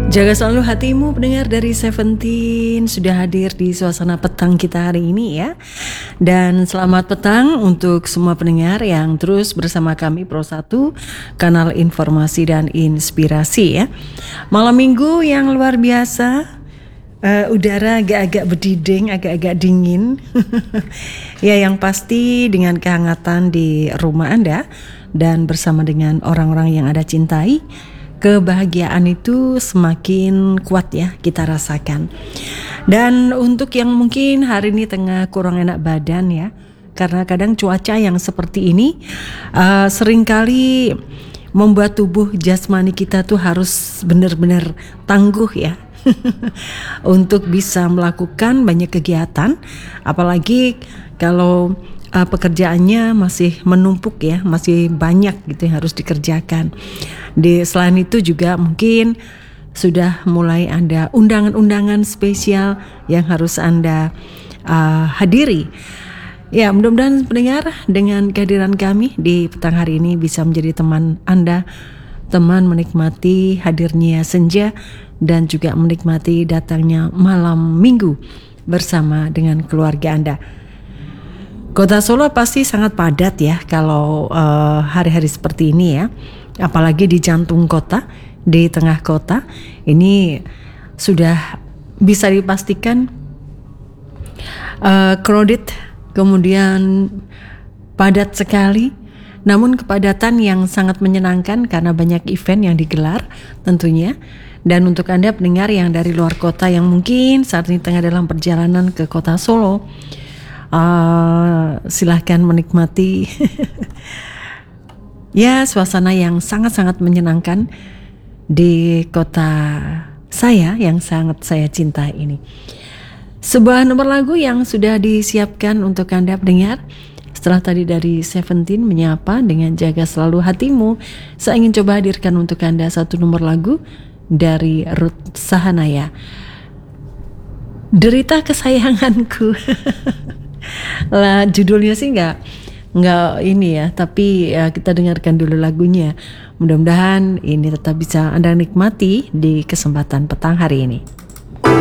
Jaga selalu hatimu, pendengar dari Seventeen sudah hadir di suasana petang kita hari ini ya. Dan selamat petang untuk semua pendengar yang terus bersama kami Pro 1, kanal informasi dan inspirasi ya. Malam minggu yang luar biasa, udara agak-agak berdiding, agak-agak dingin. Ya, yang pasti dengan kehangatan di rumah Anda dan bersama dengan orang-orang yang Anda cintai, kebahagiaan itu semakin kuat ya kita rasakan. Dan untuk yang mungkin hari ini tengah kurang enak badan ya, karena kadang cuaca yang seperti ini seringkali membuat tubuh jasmani kita tuh harus benar-benar tangguh ya. Untuk bisa melakukan banyak kegiatan, apalagi kalau pekerjaannya masih menumpuk ya, masih banyak gitu yang harus dikerjakan. Selain itu juga mungkin sudah mulai ada undangan-undangan spesial yang harus Anda hadiri. Ya, mudah-mudahan pendengar dengan kehadiran kami di petang hari ini bisa menjadi teman Anda, teman menikmati hadirnya senja dan juga menikmati datangnya malam minggu bersama dengan keluarga Anda. Kota Solo pasti sangat padat ya kalau hari-hari seperti ini ya. Apalagi di jantung kota, di tengah kota, ini sudah bisa dipastikan crowded, kemudian padat sekali. Namun kepadatan yang sangat menyenangkan karena banyak event yang digelar tentunya. Dan untuk Anda pendengar yang dari luar kota yang mungkin saat ini tengah dalam perjalanan ke Kota Solo, silahkan menikmati ya suasana yang sangat-sangat menyenangkan di kota saya yang sangat saya cintai ini. Sebuah nomor lagu yang sudah disiapkan untuk Anda pendengar. Setelah tadi dari Seventeen menyapa dengan jaga selalu hatimu, saya ingin coba hadirkan untuk Anda satu nomor lagu dari Ruth Sahanaya, Derita Kesayanganku. Lah, judulnya sih nggak ini ya, tapi ya kita dengarkan dulu lagunya. Mudah-mudahan ini tetap bisa Anda nikmati di kesempatan petang hari ini.